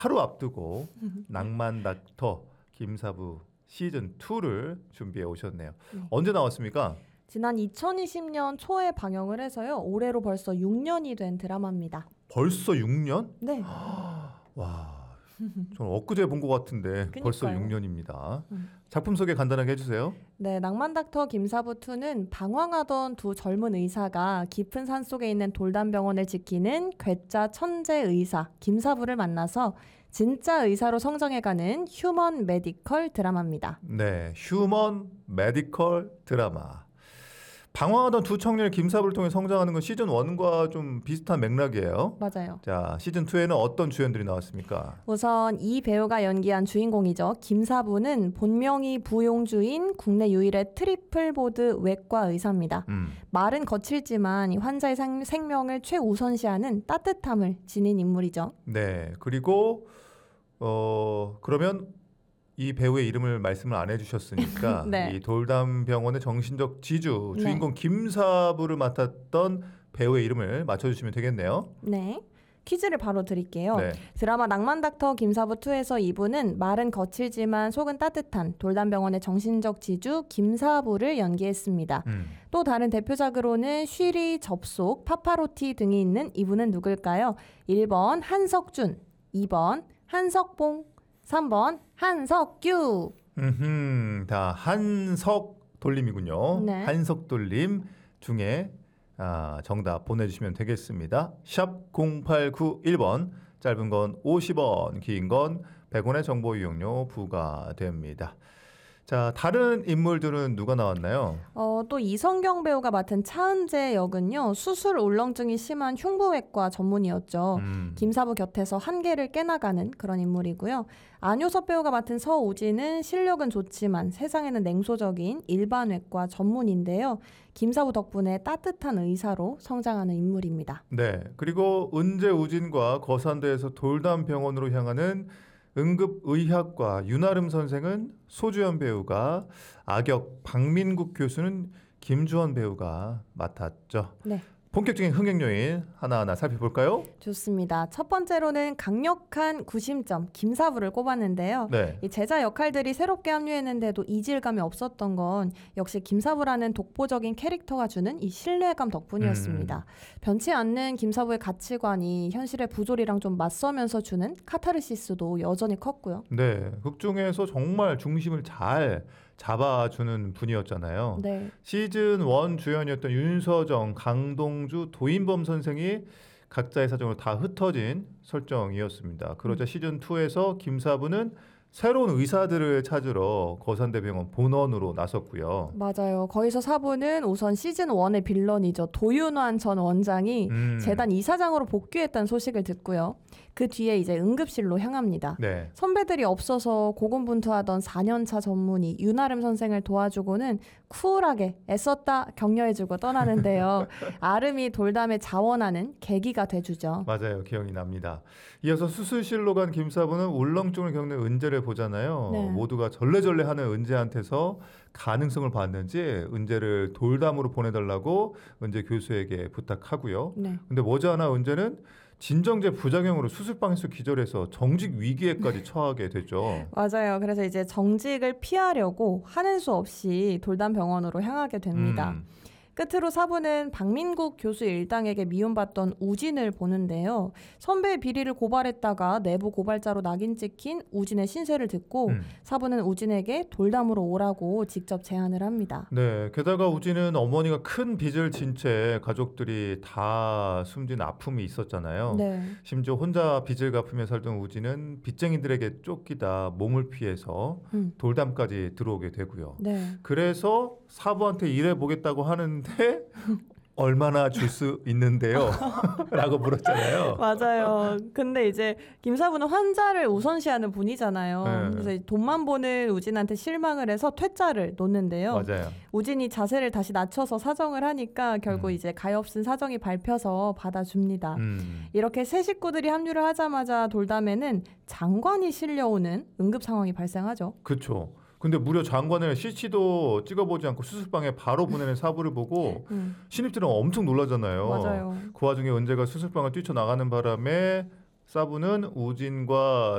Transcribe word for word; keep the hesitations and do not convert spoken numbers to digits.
하루 앞두고 낭만 닥터 김사부 시즌 이를 준비해 오셨네요. 네. 언제 나왔습니까? 지난 이천이십 년 초에 방영을 해서요. 올해로 벌써 육 년이 된 드라마입니다. 벌써 육 년? 네. 와, 저는 엊그제 본 것 같은데 그러니까요. 벌써 육 년입니다. 음. 작품 소개 간단하게 해주세요. 네, 낭만 닥터 김사부 이는 방황하던 두 젊은 의사가 깊은 산속에 있는 돌담병원을 지키는 괴짜 천재 의사 김사부를 만나서 진짜 의사로 성장해가는 휴먼 메디컬 드라마입니다. 네, 휴먼 메디컬 드라마. 방황하던 두 청년의 김사부를 통해 성장하는 건 시즌 일과 좀 비슷한 맥락이에요. 맞아요. 자, 시즌 이에는 어떤 주연들이 나왔습니까? 우선 이 배우가 연기한 주인공이죠. 김사부는 본명이 부용주인 국내 유일의 트리플 보드 외과 의사입니다. 음. 말은 거칠지만 환자의 상, 생명을 최우선시하는 따뜻함을 지닌 인물이죠. 네, 그리고 어 그러면 이 배우의 이름을 말씀을 안 해주셨으니까 네. 이 돌담병원의 정신적 지주 주인공 네. 김사부를 맡았던 배우의 이름을 맞춰주시면 되겠네요. 네. 퀴즈를 바로 드릴게요. 네. 드라마 낭만 닥터 김사부 이에서 이분은 말은 거칠지만 속은 따뜻한 돌담병원의 정신적 지주 김사부를 연기했습니다. 음. 또 다른 대표작으로는 쉬리, 접속, 파파로티 등이 있는 이분은 누굴까요? 일 번 한석준, 이 번 한석봉, 삼 번 한석규. 음흠, 다 한석 돌림이군요. 네. 한석 돌림 중에 아, 정답 보내주시면 되겠습니다. 샵 공팔구일 번, 짧은 건 오십 원, 긴 건 백 원의 정보 이용료 부과됩니다. 자, 다른 인물들은 누가 나왔나요? 어, 또 이성경 배우가 맡은 차은재 역은요. 수술 울렁증이 심한 흉부외과 전문의였죠. 음. 김사부 곁에서 한계를 깨나가는 그런 인물이고요. 안효섭 배우가 맡은 서우진은 실력은 좋지만 세상에는 냉소적인 일반외과 전문인데요. 김사부 덕분에 따뜻한 의사로 성장하는 인물입니다. 네, 그리고 은재 우진과 거산대에서 돌담병원으로 향하는 응급의학과 윤아름 선생은 소주연 배우가, 악역 박민국 교수는 김주원 배우가 맡았죠. 네. 본격적인 흥행 요인 하나하나 살펴볼까요? 좋습니다. 첫 번째로는 강력한 구심점 김사부를 꼽았는데요. 네. 이 제자 역할들이 새롭게 합류했는데도 이질감이 없었던 건 역시 김사부라는 독보적인 캐릭터가 주는 이 신뢰감 덕분이었습니다. 음. 변치 않는 김사부의 가치관이 현실의 부조리랑 좀 맞서면서 주는 카타르시스도 여전히 컸고요. 네, 극 중에서 정말 중심을 잘 잡아주는 분이었잖아요. 네. 시즌 일 주연이었던 윤서정, 강동주, 도인범 선생이 각자의 사정으로 다 흩어진 설정이었습니다. 그러자 음. 시즌 이에서 김사부는 새로운 의사들을 찾으러 거산대병원 본원으로 나섰고요. 맞아요. 거기서 사부는 우선 시즌 일의 빌런이죠. 도윤환 전 원장이 음. 재단 이사장으로 복귀했다는 소식을 듣고요. 그 뒤에 이제 응급실로 향합니다. 네. 선배들이 없어서 고군분투하던 사 년차 전문의 윤아름 선생을 도와주고는 쿨하게 애썼다 격려해주고 떠나는데요. 아름이 돌담에 자원하는 계기가 돼주죠. 맞아요. 기억이 납니다. 이어서 수술실로 간 김사부는 울렁증을 겪는 은재를 보잖아요. 네. 모두가 절레절레하는 은재한테서 가능성을 봤는지 은재를 돌담으로 보내달라고 은재 교수에게 부탁하고요. 네. 근데 머지않아 은재는 진정제 부작용으로 수술방에서 기절해서 정직 위기에까지 처하게 되죠. 맞아요. 그래서 이제 정직을 피하려고 하는 수 없이 돌담병원으로 향하게 됩니다. 음. 끝으로 사부는 박민국 교수 일당에게 미움받던 우진을 보는데요. 선배의 비리를 고발했다가 내부 고발자로 낙인 찍힌 우진의 신세를 듣고 음. 사부는 우진에게 돌담으로 오라고 직접 제안을 합니다. 네, 게다가 우진은 어머니가 큰 빚을 진 채 가족들이 다 숨진 아픔이 있었잖아요. 네. 심지어 혼자 빚을 갚으며 살던 우진은 빚쟁이들에게 쫓기다 몸을 피해서 음. 돌담까지 들어오게 되고요. 네. 그래서 사부한테 일해보겠다고 하는 데 얼마나 줄 수 있는데요? 라고 물었잖아요. 맞아요. 근데 이제 김사부는 환자를 우선시하는 분이잖아요. 네. 그래서 돈만 버는 우진한테 실망을 해서 퇴짜를 놓는데요. 맞아요. 우진이 자세를 다시 낮춰서 사정을 하니까 결국 음. 이제 가엾은 사정이 밟혀서 받아줍니다. 음. 이렇게 새 식구들이 합류를 하자마자 돌담에는 장관이 실려오는 응급 상황이 발생하죠. 그렇죠. 근데 무려 장관을 씨씨도 찍어보지 않고 수술방에 바로 보내는 사부를 보고 음. 신입들은 엄청 놀라잖아요. 맞아요. 그 와중에 은재가 수술방을 뛰쳐나가는 바람에 사부는 우진과